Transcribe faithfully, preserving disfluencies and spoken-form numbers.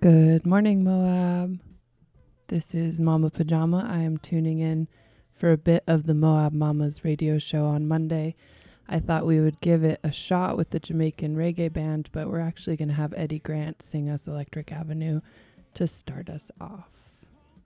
Good morning, Moab. This is Mama Pajama. I am tuning in for a bit of the Moab Mamas radio show on Monday. I thought we would give it a shot with the Jamaican reggae band, but we're actually going to have Eddie Grant sing us Electric Avenue to start us off.